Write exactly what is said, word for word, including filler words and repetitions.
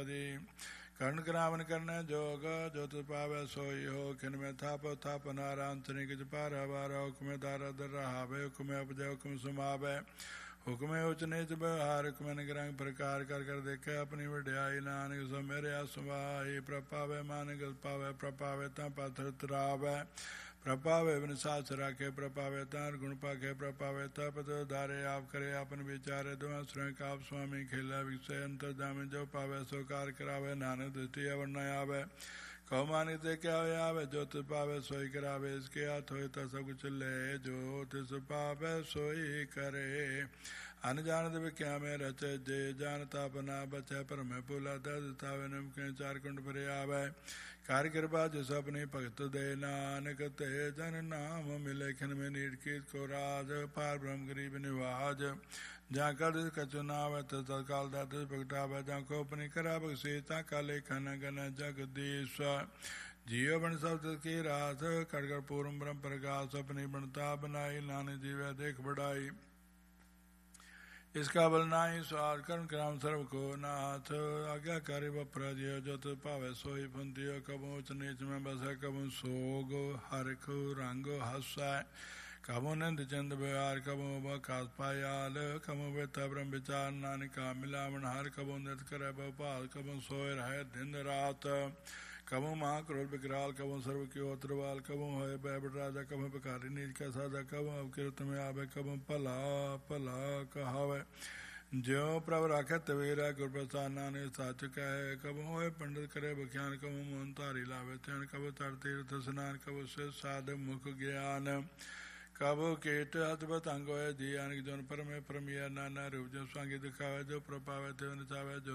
पदी कर्ण करावन करने जोग जो तुझ पावे सोई हो खिन में थाप थाप नारायण तनिक पार हवारा हुक्म दारा दर रहावे हुक्म उपजय हुक्म सुमावे हुक्म उच नीच व्यवहार हुक्म निगरंग प्रकार कर कर देखे अपनी वड्याई नानक सो मेरे असुभाई प्रपावे मान गल पावे प्रपावे ता पाथर तरावे प्रपावे बिन सास राखे प्रपावे तार गुण पाखे प्रपावे तपत धारे आप करे अपन विचारे दो श्रृंख आप स्वामी खेला विषय अंतर दामे जो पावे सो कार करावे नानक दृष्टि अवर न आवे कौमानी ते क्या आवे जो तुझ पावे सोई करावे इसके हाथ होए तो सब कुछ ले जो तिस पावे सोई करे अनजान देव क्या में रचे जे जानता बना बचे पर मैं भूला दतावे नमके चार कुंड भरे आवे कार कृपा जिस अपनी भगत दे नानक ते जन नाम मिले खिन में नीडकीत को राज पार ब्रह्म गरीब निवाज जहाँ कर कछु नाव तत्काल दात प्रगटावे जहाँ को अपनी करा बसीता काले खन गन जगदीश जियो बन शब्द की रात कड़कर पूर्व ब्रह्म प्रकाश अपनी बनता बनाई नानी जीवे देख बढ़ाई इसका बल नाई स्वार कर्म कराम सर्व को नाथ आज्ञाकारी वप्रजियो जो तुझ पावे सोई फंतियो कबू उच नीच में बसे कबू सोग हरख रंग हंसाय कबू नंद चंद व्यवहार कबू बकास पायाल कबू बेता ब्रह्म विचार नानिका मिलावन हर कबू नृत्य करे भोपाल कबू सोए रहे दिन रात कबू महाक्रोध विकराल कबू सर्व की ओत्रवाल कबू होए बैबट राजा कबू भिखारी नीच का साजा कबू अवकृत में आवे कबू पला पला कहावे ज्यो प्रभ राखे तवेरा गुर प्रसाद नाने साच कहे कबू होए पंडित करे बख्यान कबू मोहन तारी लावे त्यान कबू तर तीर्थ स्नान कबू से साध मुख ज्ञान कबू कीट हथबत अंग होए जी अनिक जोन पर में परमिया नाना रूप जो स्वांगी दिखावे जो प्रपावे ते नचावे जो